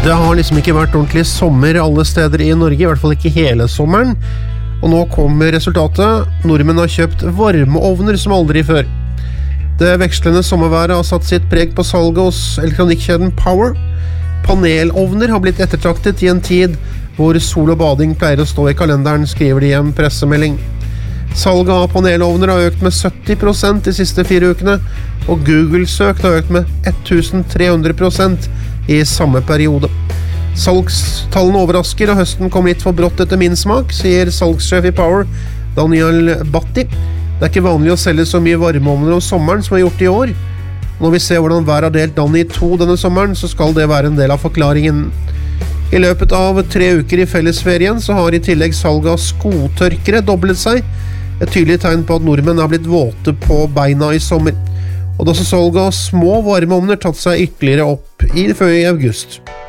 Det har liksom ikke vært ordentlig sommer alle steder i Norge, i hvert fall ikke hele sommeren. Og nå kommer resultatet. Nordmenn har kjøpt varmeovner som aldri før. Det vekslende sommerværet har satt sitt preg på salget hos elektronikkjeden Power. Panelovner har blitt ettertraktet i en tid hvor sol og bading pleier å stå i kalenderen, skriver de i en pressemelding. Salget av panelovner har økt med 70% de siste 4 ukene, og Google-søk har økt med 1300% i samme periode. Salgstallene overrasker, og høsten kom litt for brått etter min smak, sier salgssjef i Power, Daniel Batti. Det er ikke vanlig å selge så mye varmeovner om sommeren som er gjort i år. Når vi ser hvordan hver har delt landet i 2 denne sommeren, så skal det være en del av forklaringen. I løpet av 3 uker i fellesferien så har i tillegg salget av skotørkere doblet seg. Et tydelig tegn på at nordmenn har blitt våte på beina i sommer. Og da så salget av små varmeovner tatt seg ytterligere opp før i august.